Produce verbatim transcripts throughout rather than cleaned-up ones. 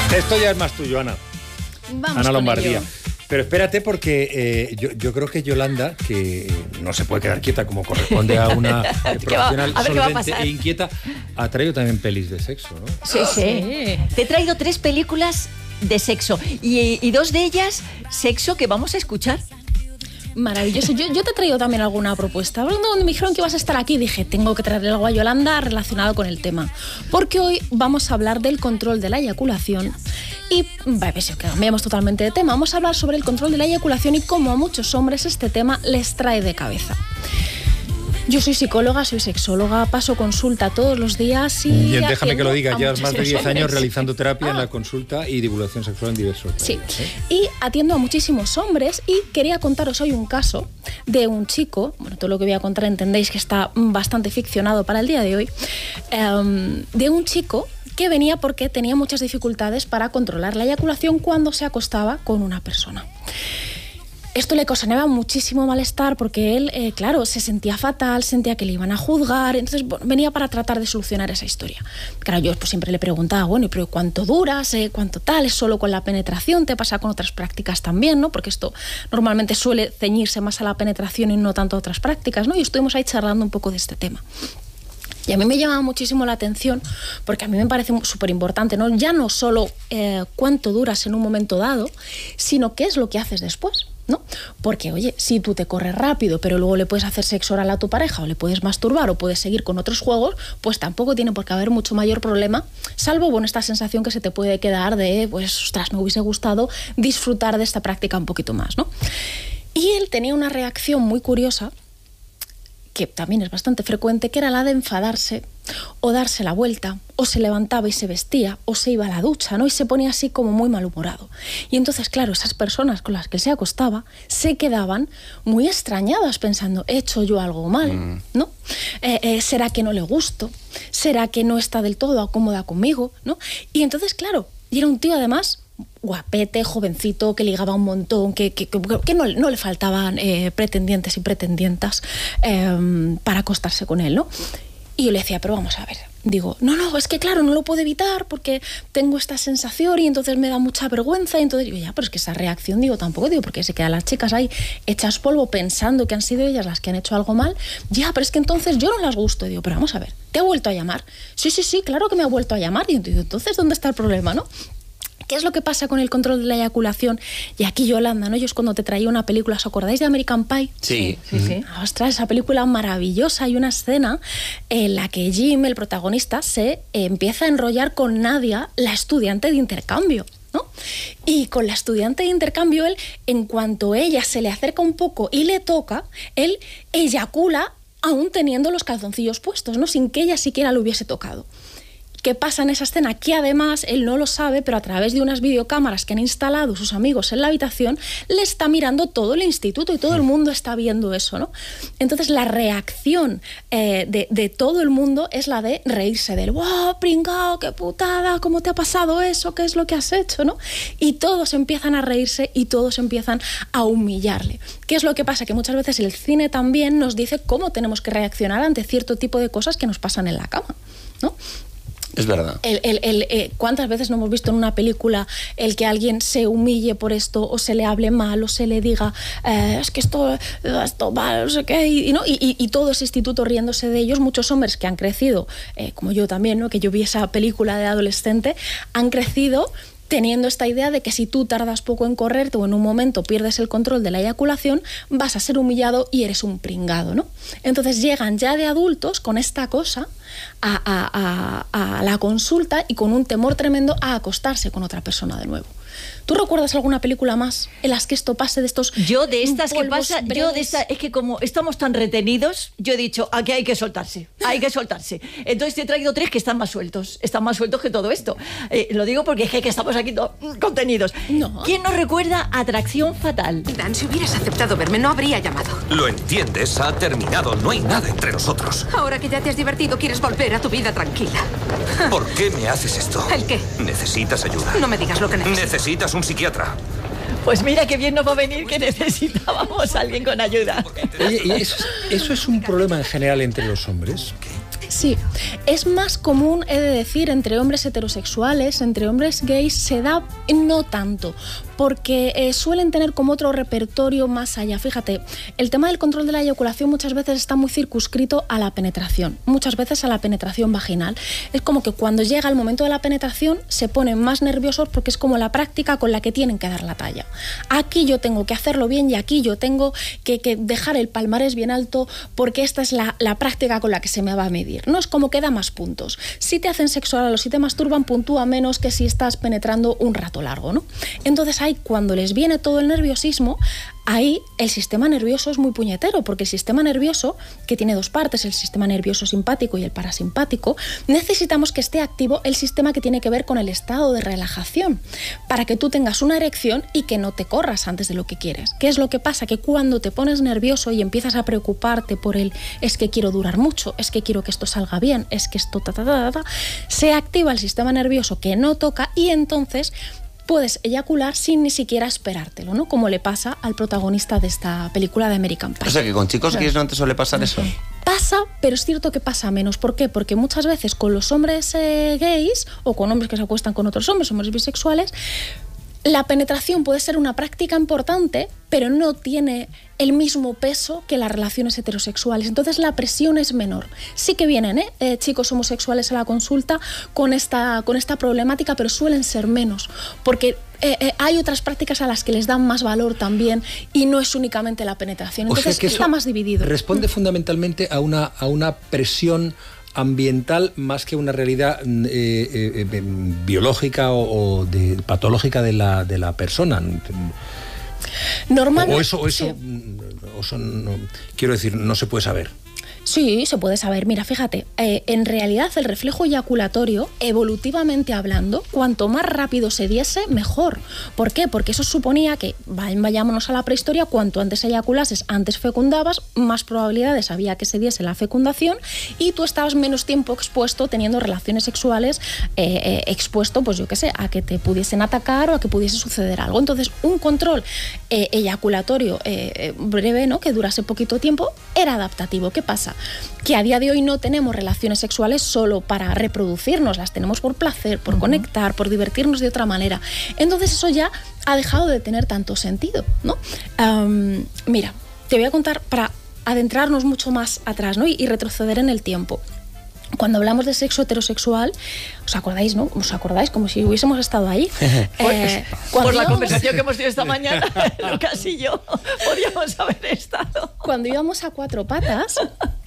Esto ya es más tuyo, Ana. Vamos Ana con Lombardía. ello. Pero espérate porque eh, yo, yo creo que Yolanda, que no se puede quedar quieta como corresponde a una eh, profesional va, a ver qué va a solvente pasar. e inquieta, ha traído también pelis de sexo, ¿no? Sí, sí. Te he traído tres películas de sexo y, y dos de ellas sexo que vamos a escuchar. Maravilloso. Yo, yo te he traído también alguna propuesta. Hablando cuando me dijeron que ibas a estar aquí, dije, tengo que traerle algo a Yolanda relacionado con el tema. Porque hoy vamos a hablar del control de la eyaculación. Y, pues, cambiamos totalmente de tema. Vamos a hablar sobre el control de la eyaculación y cómo a muchos hombres este tema les trae de cabeza. Yo soy psicóloga, soy sexóloga, paso consulta todos los días y... Y déjame que lo diga, llevas más de diez hombres. años realizando terapia Ah. en la consulta y divulgación sexual en diversos Sí, países, ¿eh? y atiendo a muchísimos hombres y quería contaros hoy un caso de un chico, bueno, todo lo que voy a contar entendéis que está bastante ficcionado para el día de hoy, um, de un chico que venía porque tenía muchas dificultades para controlar la eyaculación cuando se acostaba con una persona. Esto le causaba muchísimo malestar porque él, eh, claro, se sentía fatal, sentía que le iban a juzgar, entonces bueno, venía para tratar de solucionar esa historia. Claro, yo pues, siempre le preguntaba, bueno, ¿pero cuánto duras? Eh, ¿Cuánto tal? ¿Es solo con la penetración? ¿Te pasa con otras prácticas también? ¿No? Porque esto normalmente suele ceñirse más a la penetración y no tanto a otras prácticas, ¿no? Y estuvimos ahí charlando un poco de este tema. Y a mí me llamaba muchísimo la atención porque a mí me parece súper importante, ¿no? Ya no solo eh, cuánto duras en un momento dado, sino qué es lo que haces después, ¿no? Porque, oye, si tú te corres rápido, pero luego le puedes hacer sexo oral a tu pareja o le puedes masturbar o puedes seguir con otros juegos, pues tampoco tiene por qué haber mucho mayor problema, salvo, bueno, esta sensación que se te puede quedar de, pues, ostras, me hubiese gustado disfrutar de esta práctica un poquito más, ¿no? Y él tenía una reacción muy curiosa, que también es bastante frecuente, que era la de enfadarse o darse la vuelta, o se levantaba y se vestía, o se iba a la ducha, ¿no? Y se ponía así como muy malhumorado. Y entonces, claro, esas personas con las que se acostaba se quedaban muy extrañadas pensando, ¿he hecho yo algo mal? Mm. ¿No? Eh, eh, ¿Será que no le gusto? ¿Será que no está del todo cómoda conmigo? ¿No? Y entonces, claro, y era un tío además guapete, jovencito, que ligaba un montón, que, que, que no, no le faltaban eh, pretendientes y pretendientas eh, para acostarse con él, ¿no? Y yo le decía, pero vamos a ver, digo, no, no, es que claro, no lo puedo evitar porque tengo esta sensación y entonces me da mucha vergüenza, y entonces digo, ya, pero es que esa reacción, digo, tampoco, digo, porque se quedan las chicas ahí hechas polvo pensando que han sido ellas las que han hecho algo mal, ya, pero es que entonces yo no las gusto, digo, pero vamos a ver, ¿te ha vuelto a llamar? Sí, sí, sí, claro que me ha vuelto a llamar, y digo, entonces, ¿dónde está el problema, no? ¿Qué es lo que pasa con el control de la eyaculación? Y aquí, Yolanda, ¿no? Yo es cuando te traía una película, ¿os acordáis de American Pie? Sí, sí, sí. Mm. Ostras, esa película maravillosa. Hay una escena en la que Jim, el protagonista, se eh, empieza a enrollar con Nadia, la estudiante de intercambio, ¿no? Y con la estudiante de intercambio, él, en cuanto ella se le acerca un poco y le toca, él eyacula aún teniendo los calzoncillos puestos, ¿no? Sin que ella siquiera lo hubiese tocado. ¿Qué pasa en esa escena? Que además él no lo sabe, pero a través de unas videocámaras que han instalado sus amigos en la habitación, le está mirando todo el instituto y todo el mundo está viendo eso, ¿no? Entonces la reacción eh, de, de todo el mundo es la de reírse del ¡wow, pringao, qué putada! ¿Cómo te ha pasado eso? ¿Qué es lo que has hecho? ¿No? Y todos empiezan a reírse y todos empiezan a humillarle. ¿Qué es lo que pasa? Que muchas veces el cine también nos dice cómo tenemos que reaccionar ante cierto tipo de cosas que nos pasan en la cama, ¿no? Es verdad. El, el, el, eh, ¿Cuántas veces no hemos visto en una película el que alguien se humille por esto o se le hable mal o se le diga eh, es que esto, esto mal, no sé qué, y, ¿no? y, y, y todo ese instituto riéndose de ellos? Muchos hombres que han crecido, eh, como yo también, ¿no? Que yo vi esa película de adolescente, han crecido teniendo esta idea de que si tú tardas poco en correrte o en un momento pierdes el control de la eyaculación, vas a ser humillado y eres un pringado, ¿no? Entonces llegan ya de adultos con esta cosa a, a, a, a la consulta y con un temor tremendo a acostarse con otra persona de nuevo. ¿Tú recuerdas alguna película más en las que esto pase de estos Yo de estas que pasa, breves? yo de estas, es que como estamos tan retenidos, yo he dicho, aquí hay que soltarse, hay que soltarse. Entonces te he traído tres que están más sueltos, están más sueltos que todo esto. Eh, lo digo porque es que estamos aquí to- contenidos. No. ¿Quién nos recuerda Atracción Fatal? Dan, si hubieras aceptado verme, no habría llamado. Lo entiendes, ha terminado, no hay nada entre nosotros. Ahora que ya te has divertido, quieres volver a tu vida tranquila. ¿Por qué me haces esto? ¿El qué? Necesitas ayuda. No me digas lo que necesitas. Necesitas un psiquiatra. Pues mira qué bien nos va a venir que necesitábamos a alguien con ayuda. Oye, ¿y eso, eso es un problema en general entre los hombres? Sí, es más común, he de decir, entre hombres heterosexuales, entre hombres gays, se da no tanto, porque eh, suelen tener como otro repertorio más allá. Fíjate, el tema del control de la eyaculación muchas veces está muy circunscrito a la penetración, muchas veces a la penetración vaginal. Es como que cuando llega el momento de la penetración se ponen más nerviosos porque es como la práctica con la que tienen que dar la talla. Aquí yo tengo que hacerlo bien y aquí yo tengo que, que dejar el palmarés bien alto porque esta es la, la práctica con la que se me va a medir. No es como que da más puntos. Si te hacen sexo oral o si te masturban, puntúa menos que si estás penetrando un rato largo, ¿no? Entonces ahí, cuando les viene todo el nerviosismo, ahí el sistema nervioso es muy puñetero, porque el sistema nervioso, que tiene dos partes, el sistema nervioso simpático y el parasimpático, necesitamos que esté activo el sistema que tiene que ver con el estado de relajación, para que tú tengas una erección y que no te corras antes de lo que quieres. ¿Qué es lo que pasa? Que cuando te pones nervioso y empiezas a preocuparte por el es que quiero durar mucho, es que quiero que esto salga bien, es que esto ta ta ta ta, se activa el sistema nervioso que no toca y entonces puedes eyacular sin ni siquiera esperártelo, ¿no? Como le pasa al protagonista de esta película de American Pie. O sea, que con chicos gays no te suele pasar eso. Pasa, pero es cierto que pasa menos. ¿Por qué? Porque muchas veces con los hombres eh, gays o con hombres que se acuestan con otros hombres, hombres bisexuales, la penetración puede ser una práctica importante, pero no tiene el mismo peso que las relaciones heterosexuales. Entonces la presión es menor. Sí que vienen ¿eh? Eh, chicos homosexuales a la consulta con esta, con esta problemática, pero suelen ser menos, porque eh, eh, hay otras prácticas a las que les dan más valor también y no es únicamente la penetración. Entonces o sea que está más dividido. Responde mm. fundamentalmente a una, a una presión ambiental más que una realidad eh, eh, eh, biológica o, o de, patológica de la, de la persona. Normalmente, o eso, o eso, sí. o eso no, quiero decir, no se puede saber. Sí, se puede saber. Mira, fíjate, eh, en realidad el reflejo eyaculatorio, evolutivamente hablando, cuanto más rápido se diese, mejor. ¿Por qué? Porque eso suponía que, vayámonos a la prehistoria, cuanto antes eyaculases, antes fecundabas, más probabilidades había que se diese la fecundación y tú estabas menos tiempo expuesto teniendo relaciones sexuales, eh, eh, expuesto, pues yo qué sé, a que te pudiesen atacar o a que pudiese suceder algo. Entonces, un control eh, eyaculatorio eh, breve, ¿no?, que durase poquito tiempo, era adaptativo. ¿Qué pasa? Que a día de hoy no tenemos relaciones sexuales solo para reproducirnos, las tenemos por placer, por uh-huh. conectar, por divertirnos de otra manera. Entonces eso ya ha dejado de tener tanto sentido, ¿no? Um, mira, te voy a contar para adentrarnos mucho más atrás, ¿no? y, y retroceder en el tiempo. Cuando hablamos de sexo heterosexual, ¿os acordáis, no? ¿Os acordáis? Como si hubiésemos estado ahí. eh, por la íbamos... conversación que hemos tenido esta mañana, Lucas y yo podíamos haber estado. Cuando íbamos a cuatro patas...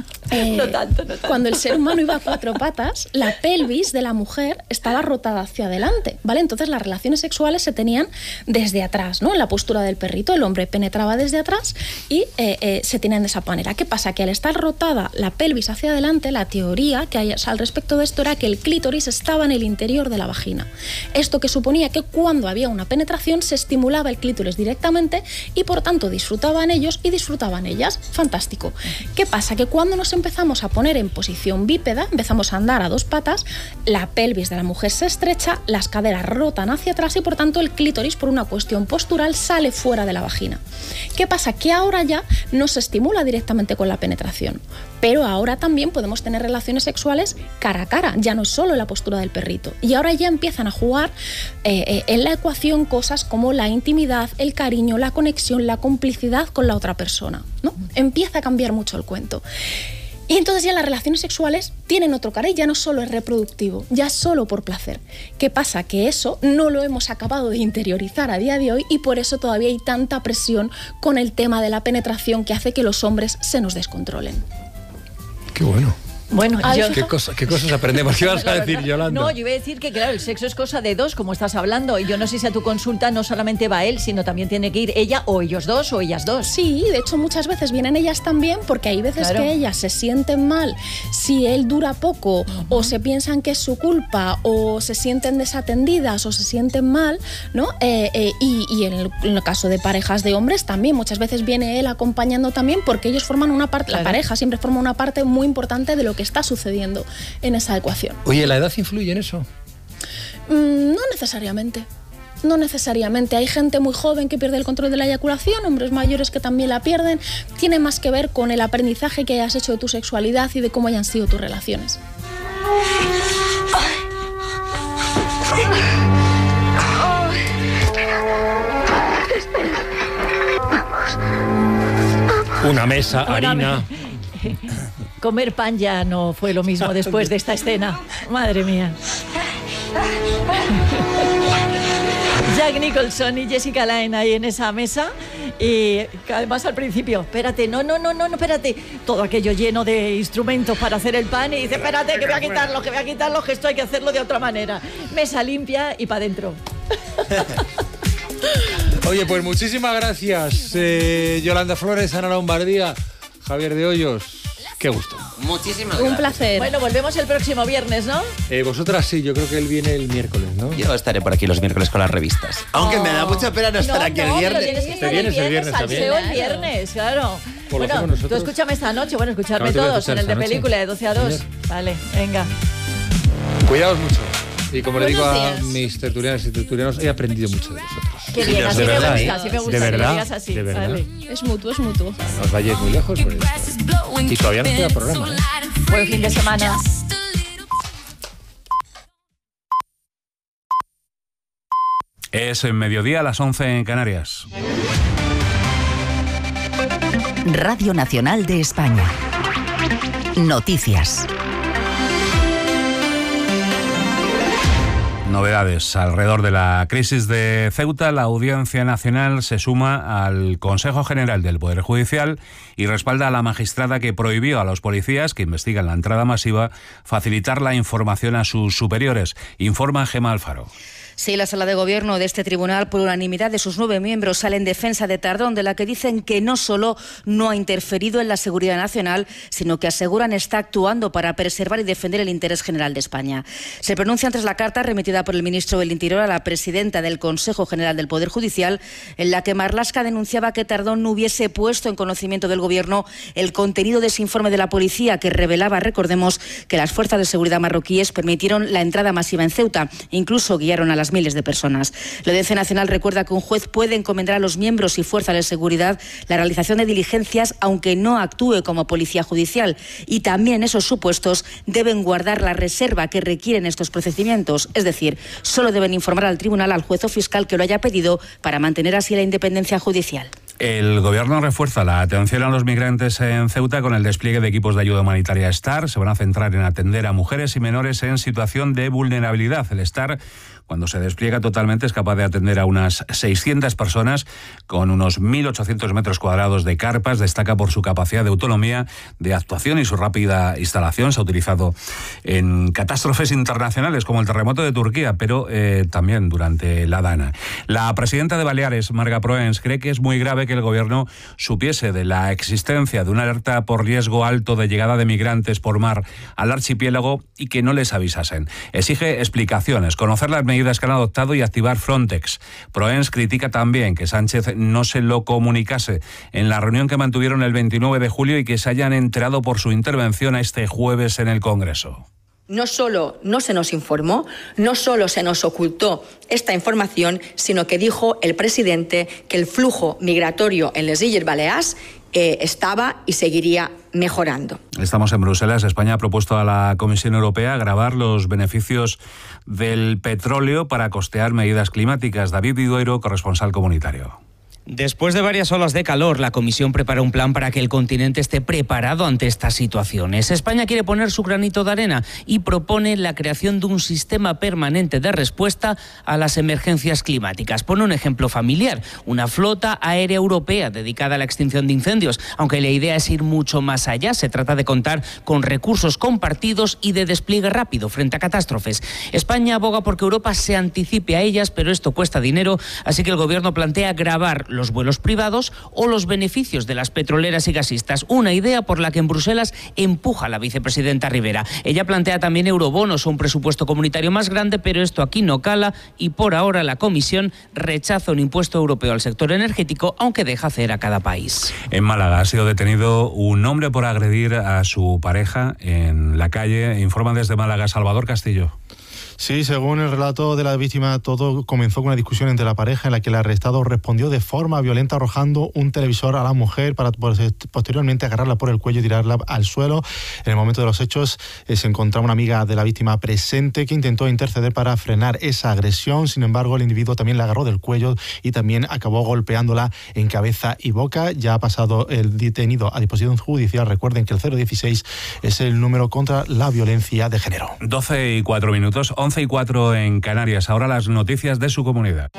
Eh, no tanto, no tanto. Cuando el ser humano iba a cuatro patas, la pelvis de la mujer estaba rotada hacia adelante, ¿vale? Entonces las relaciones sexuales se tenían desde atrás, ¿no? En la postura del perrito, el hombre penetraba desde atrás y eh, eh, se tenían de esa manera. ¿Qué pasa? Que al estar rotada la pelvis hacia adelante, la teoría que hay al respecto de esto era que el clítoris estaba en el interior de la vagina. Esto que suponía que cuando había una penetración se estimulaba el clítoris directamente y por tanto disfrutaban ellos y disfrutaban ellas. Fantástico. ¿Qué pasa? Que cuando nos empezamos a poner en posición bípeda, empezamos a andar a dos patas, la pelvis de la mujer se estrecha, las caderas rotan hacia atrás y por tanto el clítoris, por una cuestión postural, sale fuera de la vagina. ¿Qué pasa? Que ahora ya no se estimula directamente con la penetración, pero ahora también podemos tener relaciones sexuales cara a cara, ya no es solo la postura del perrito. Y ahora ya empiezan a jugar eh, eh, en la ecuación cosas como la intimidad, el cariño, la conexión, la complicidad con la otra persona, ¿no? Empieza a cambiar mucho el cuento. Y entonces ya las relaciones sexuales tienen otro cariz, ya no solo es reproductivo, ya solo por placer. ¿Qué pasa? Que eso no lo hemos acabado de interiorizar a día de hoy y por eso todavía hay tanta presión con el tema de la penetración que hace que los hombres se nos descontrolen. Qué bueno. Bueno, yo... ¿Qué, cosa, ¿Qué cosas aprendemos? ¿Qué vas a decir, Yolanda? No, yo iba a decir que, claro, el sexo es cosa de dos, como estás hablando. Y yo no sé si a tu consulta no solamente va él, sino también tiene que ir ella o ellos dos o ellas dos. Sí, de hecho muchas veces vienen ellas también porque hay veces claro. que ellas se sienten mal si él dura poco uh-huh. o se piensan que es su culpa o se sienten desatendidas o se sienten mal, ¿no? Eh, eh, y y en, el, en el caso de parejas de hombres también, muchas veces viene él acompañando también porque ellos forman una parte, claro. la pareja siempre forma una parte muy importante de lo que está sucediendo en esa ecuación. Oye, ¿la edad influye en eso? Mm, no necesariamente. No necesariamente. Hay gente muy joven que pierde el control de la eyaculación, hombres mayores que también la pierden. Tiene más que ver con el aprendizaje que hayas hecho de tu sexualidad y de cómo hayan sido tus relaciones. Una mesa, Una harina. me- Comer pan ya no fue lo mismo después de esta escena. Madre mía. Jack Nicholson y Jessica Lange ahí en esa mesa. Y además al principio, espérate, no, no, no, no, no, espérate. Todo aquello lleno de instrumentos para hacer el pan. Y dice, espérate, que voy a quitarlo, que voy a quitarlo, que esto hay que hacerlo de otra manera. Mesa limpia y para adentro. Oye, pues muchísimas gracias, eh, Yolanda Flores, Ana Lombardía, Javier de Hoyos. Qué gusto. Muchísimas Un gracias. placer. Bueno, volvemos el próximo viernes, ¿no? Eh, vosotras sí, yo creo que él viene el miércoles, ¿no? Yo estaré por aquí los miércoles con las revistas. Aunque me da mucha pena no estar No, aquí no, el pero viernes. tienes que Te estar vienes el el viernes, viernes también. salseo el Claro. viernes, claro. Pues lo Bueno, hacemos nosotros. tú escúchame esta noche, bueno, escucharme Claro, te voy a todos escuchar en el de esta noche. película de doce a dos. Señor. Vale, venga. Cuidaos mucho. Y como le digo Buenos a días. mis tertulianos y tertulianos, he aprendido mucho de vosotros. Qué bien, De así me verdad, gusta, ¿eh? así me gusta De que verdad, lo digas así. de verdad. Vale. Es mutuo, es mutuo. No os vayáis muy lejos por esto. Y todavía no queda programa, ¿eh? Buen fin de semana. Es en mediodía a las once en Canarias. Radio Nacional de España. Noticias. Novedades alrededor de la crisis de Ceuta. La Audiencia Nacional se suma al Consejo General del Poder Judicial y respalda a la magistrada que prohibió a los policías que investigan la entrada masiva facilitar la información a sus superiores. Informa Gemma Alfaro. Sí, la sala de gobierno de este tribunal, por unanimidad de sus nueve miembros, sale en defensa de Tardón, de la que dicen que no solo no ha interferido en la seguridad nacional, sino que aseguran está actuando para preservar y defender el interés general de España. Se pronuncian tras la carta remitida por el ministro del Interior a la presidenta del Consejo General del Poder Judicial, en la que Marlaska denunciaba que Tardón no hubiese puesto en conocimiento del gobierno el contenido de ese informe de la policía que revelaba, recordemos, que las fuerzas de seguridad marroquíes permitieron la entrada masiva en Ceuta e incluso guiaron a las miles de personas. La Audiencia Nacional recuerda que un juez puede encomendar a los miembros y fuerzas de seguridad la realización de diligencias aunque no actúe como policía judicial, y también en esos supuestos deben guardar la reserva que requieren estos procedimientos, es decir, solo deben informar al tribunal, al juez o fiscal que lo haya pedido para mantener así la independencia judicial. El Gobierno refuerza la atención a los migrantes en Ceuta con el despliegue de equipos de ayuda humanitaria STAR. Se van a centrar en atender a mujeres y menores en situación de vulnerabilidad. El STAR, cuando se despliega totalmente, es capaz de atender a unas seiscientas personas con unos mil ochocientos metros cuadrados de carpas. Destaca por su capacidad de autonomía, de actuación y su rápida instalación. Se ha utilizado en catástrofes internacionales como el terremoto de Turquía, pero eh, también durante la Dana. La presidenta de Baleares, Marga Proens, cree que es muy grave que el Gobierno supiese de la existencia de una alerta por riesgo alto de llegada de migrantes por mar al archipiélago y que no les avisasen. Exige explicaciones, conocer las medidas que han adoptado y activar Frontex. Proens critica también que Sánchez no se lo comunicase en la reunión que mantuvieron el veintinueve de julio y que se hayan enterado por su intervención este jueves en el Congreso. No solo no se nos informó, no solo se nos ocultó esta información, sino que dijo el presidente que el flujo migratorio en les Illes Balears eh, estaba y seguiría mejorando. Estamos en Bruselas. España ha propuesto a la Comisión Europea gravar los beneficios del petróleo para costear medidas climáticas. David Vidueiro, corresponsal comunitario. Después de varias olas de calor, la Comisión prepara un plan para que el continente esté preparado ante estas situaciones. España quiere poner su granito de arena y propone la creación de un sistema permanente de respuesta a las emergencias climáticas. Pone un ejemplo familiar, una flota aérea europea dedicada a la extinción de incendios, aunque la idea es ir mucho más allá. Se trata de contar con recursos compartidos y de despliegue rápido frente a catástrofes. España aboga porque Europa se anticipe a ellas, pero esto cuesta dinero, así que el Gobierno plantea gravar los vuelos privados o los beneficios de las petroleras y gasistas, una idea por la que en Bruselas empuja la vicepresidenta Rivera. Ella plantea también eurobonos o un presupuesto comunitario más grande, pero esto aquí no cala y por ahora la Comisión rechaza un impuesto europeo al sector energético, aunque deja hacer a cada país. En Málaga ha sido detenido un hombre por agredir a su pareja en la calle. Informa desde Málaga Salvador Castillo. Sí, según el relato de la víctima, todo comenzó con una discusión entre la pareja en la que el arrestado respondió de forma violenta arrojando un televisor a la mujer para posteriormente agarrarla por el cuello y tirarla al suelo. En el momento de los hechos eh, se encontraba una amiga de la víctima presente que intentó interceder para frenar esa agresión. Sin embargo, el individuo también la agarró del cuello y también acabó golpeándola en cabeza y boca. Ya ha pasado el detenido a disposición judicial. Recuerden que el cero dieciséis es el número contra la violencia de género. doce y cuatro minutos, once y cuatro en Canarias. Ahora las noticias de su comunidad.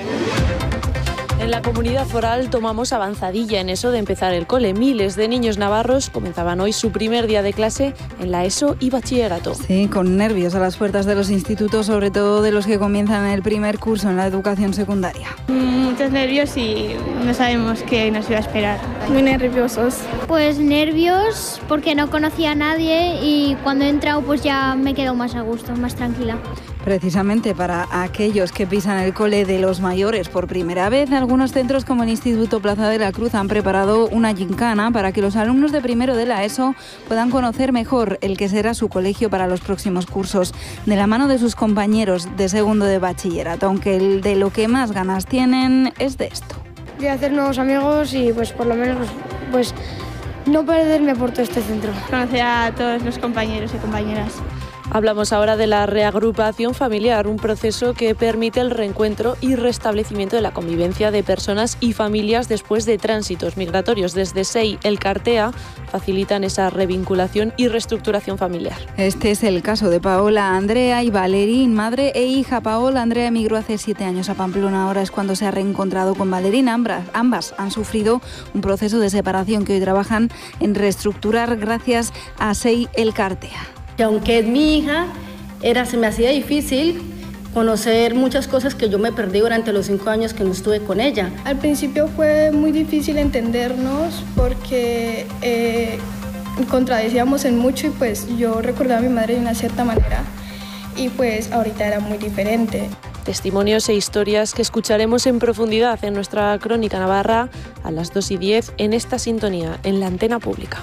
En la comunidad foral tomamos avanzadilla en eso de empezar el cole. Miles de niños navarros comenzaban hoy su primer día de clase en la ESO y bachillerato. Sí, con nervios a las puertas de los institutos, sobre todo de los que comienzan el primer curso en la educación secundaria. Muchos nervios y no sabemos qué nos iba a esperar. Muy nerviosos. Pues nervios porque no conocía a nadie y cuando he entrado pues ya me he quedado más a gusto, más tranquila. Precisamente para aquellos que pisan el cole de los mayores por primera vez, algunos centros como el Instituto Plaza de la Cruz han preparado una gincana para que los alumnos de primero de la ESO puedan conocer mejor el que será su colegio para los próximos cursos, de la mano de sus compañeros de segundo de bachillerato, aunque el de lo que más ganas tienen es de esto. De hacer nuevos amigos y pues por lo menos pues no perderme por todo este centro. Conocer a todos los compañeros y compañeras. Hablamos ahora de la reagrupación familiar, un proceso que permite el reencuentro y restablecimiento de la convivencia de personas y familias después de tránsitos migratorios. Desde S E I, el Cartea, facilitan esa revinculación y reestructuración familiar. Este es el caso de Paola, Andrea y Valerín, madre e hija. Paola, Andrea emigró hace siete años a Pamplona, ahora es cuando se ha reencontrado con Valerín. Ambas, ambas han sufrido un proceso de separación que hoy trabajan en reestructurar gracias a S E I, el Cartea. Y aunque es mi hija, era, se me hacía difícil conocer muchas cosas que yo me perdí durante los cinco años que no estuve con ella. Al principio fue muy difícil entendernos porque eh, contradecíamos en mucho y pues yo recordaba a mi madre de una cierta manera y pues ahorita era muy diferente. Testimonios e historias que escucharemos en profundidad en nuestra Crónica Navarra a las dos y diez en esta sintonía, en la antena pública.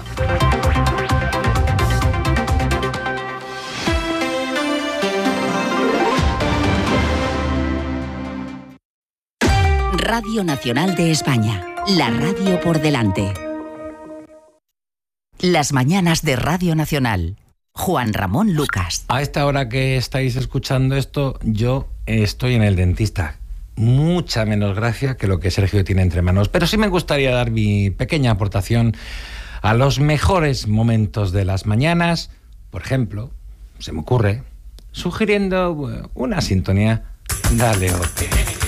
Radio Nacional de España, la radio por delante. Las mañanas de Radio Nacional. Juan Ramón Lucas. A esta hora que estáis escuchando esto, yo estoy en el dentista. Mucha menos gracia que lo que Sergio tiene entre manos. Pero sí me gustaría dar mi pequeña aportación a los mejores momentos de las mañanas. Por ejemplo, se me ocurre, sugiriendo una sintonía. Dale, ok.